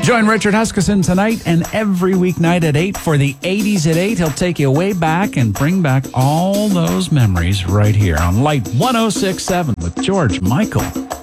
Join Richard Huskisson tonight and every weeknight at 8 for the 80s at 8. He'll take you way back and bring back all those memories right here on Light 106.7 with George Michael.